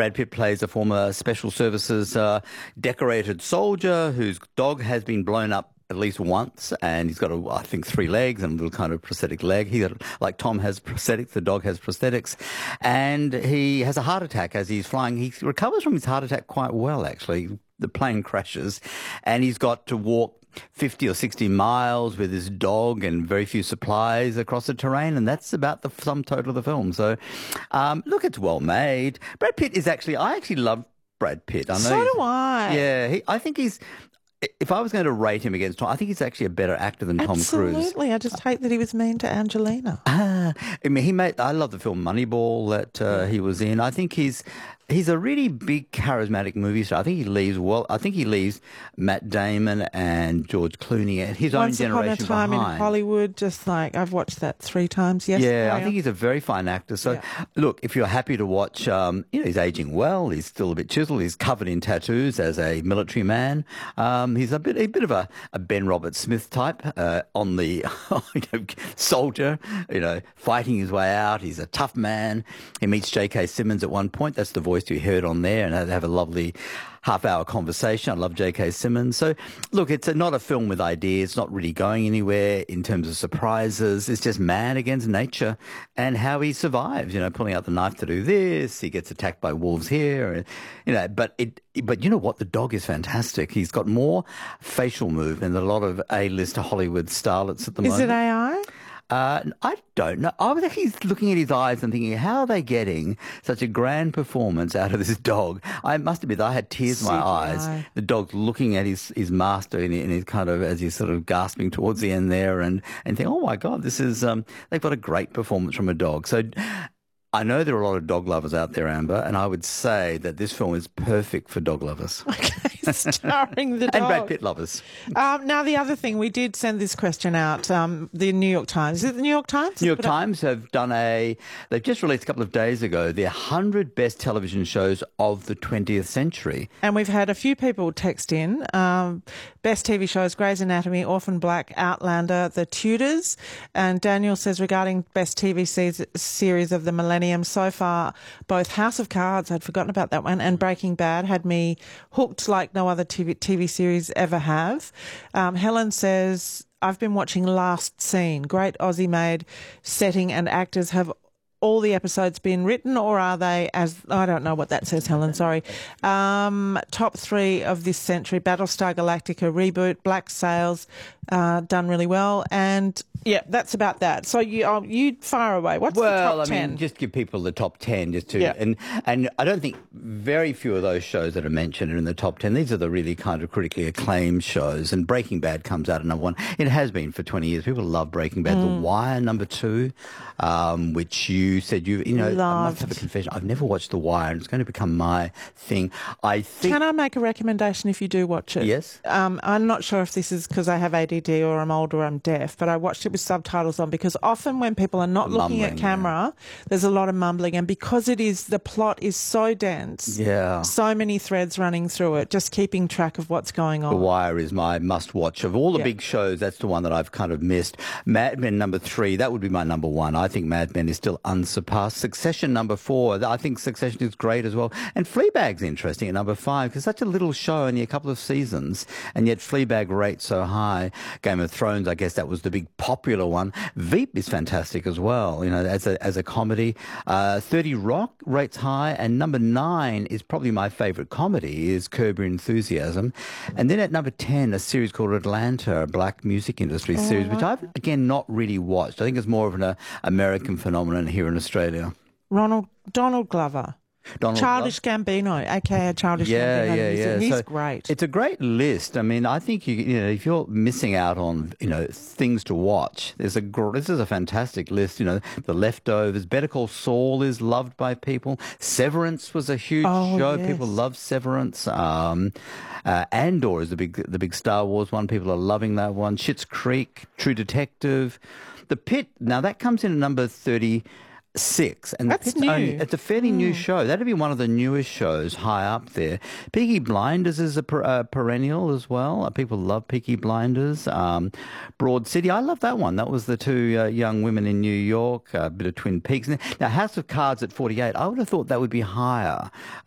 Brad Pitt plays a former special services decorated soldier whose dog has been blown up at least once, and he's got, I think, 3 legs and a little kind of prosthetic leg. Like Tom has prosthetics, the dog has prosthetics, and he has a heart attack as he's flying. He recovers from his heart attack quite well, actually. The plane crashes, and he's got to walk 50 or 60 miles with his dog and very few supplies across the terrain, and that's about the sum total of the film. So, look, it's well made. Brad Pitt is I actually love Brad Pitt. I know So do I. Yeah, I think he's. If I was going to rate him against Tom, I think he's actually a better actor than Tom Cruise. Absolutely. I just hate that he was mean to Angelina. I mean, I love the film Moneyball that he was in. I think he's a really big, charismatic movie star. I think he leaves Matt Damon and George Clooney at his own generation Once Upon a Time behind. in Hollywood, just like I've watched that 3 times. Yes, Yeah, I think he's a very fine actor. So, look, if you're happy to watch, he's aging well. He's still a bit chiseled. He's covered in tattoos as a military man. He's a bit of a Ben Roberts-Smith type on the soldier, fighting his way out. He's a tough man. He meets J.K. Simmons at one point. That's the voice you heard on there, and they have a lovely half-hour conversation. I love J.K. Simmons. So, look, it's not a film with ideas. It's not really going anywhere in terms of surprises. It's just man against nature and how he survives, pulling out the knife to do this. He gets attacked by wolves here, but you know what? The dog is fantastic. He's got more facial movement than a lot of A-list Hollywood starlets at the moment. Is it AI? I don't know. I was actually looking at his eyes and thinking, how are they getting such a grand performance out of this dog? I must admit, I had tears in my eyes. The dog's looking at his master and his kind of, as he's sort of gasping towards the end there and think, oh my God, this is, they've got a great performance from a dog. So I know there are a lot of dog lovers out there, Amber, and I would say that this film is perfect for dog lovers. Okay, starring the dog. And Brad Pitt lovers. Now, the other thing, we did send this question out, the New York Times. Is it the New York Times? New York Times have they've just released a couple of days ago, their 100 best television shows of the 20th century. And we've had a few people text in. Best TV shows, Grey's Anatomy, Orphan Black, Outlander, The Tudors. And Daniel says, regarding best TV series of the millennium, so far, both House of Cards, I'd forgotten about that one, and Breaking Bad had me hooked like no other TV series ever have. Helen says, I've been watching Last Scene. Great Aussie-made setting and actors. Have all the episodes been written, or are they I don't know what that says, Helen, sorry. Top 3 of this century, Battlestar Galactica reboot, Black Sails, done really well. And yeah, that's about that. So you fire away. What's the top 10? I mean, just give people the top 10 and I don't think very few of those shows that are mentioned are in the top 10. These are the really kind of critically acclaimed shows, and Breaking Bad comes out at number 1. It has been for 20 years. People love Breaking Bad. The Wire, number 2, which you said I must have a confession. I've never watched The Wire, and it's going to become my thing. Can I make a recommendation if you do watch it? Yes. I'm not sure if this is because I have ADD or I'm old or I'm deaf, but I watched it with subtitles on, because often when people are not looking at camera, there's a lot of mumbling, and because the plot is so dense, so many threads running through it, just keeping track of what's going on. The Wire is my must-watch. Of all the big shows, that's the one that I've kind of missed. Mad Men, number 3, that would be my number 1. I think Mad Men is still unsurpassed. Succession, number 4. I think Succession is great as well. And Fleabag's interesting at number 5, because such a little show, only a couple of seasons, and yet Fleabag rates so high. Game of Thrones, I guess that was the big popular one. Veep is fantastic as well, as a comedy. 30 Rock rates high, and number 9 is probably my favourite comedy, is Curb Your Enthusiasm. And then at number 10, a series called Atlanta, a black music industry series, which I've, again, not really watched. I think it's more of an American phenomenon here in Australia. Donald Glover. Childish Gambino, aka Childish Gambino. Yeah. He's great. It's a great list. I mean, I think if you're missing out on things to watch, this is a fantastic list. The Leftovers, Better Call Saul is loved by people. Severance was a huge show. Yes. People love Severance. Andor is the big Star Wars one. People are loving that one. Schitt's Creek, True Detective, The Pitt. Now that comes in at number 30. 6, and that's new. It's a fairly new show. That'd be one of the newest shows high up there. Peaky Blinders is a perennial as well. People love Peaky Blinders. Broad City, I love that one. That was the 2 young women in New York, a bit of Twin Peaks. Now, House of Cards at 48, I would have thought that would be higher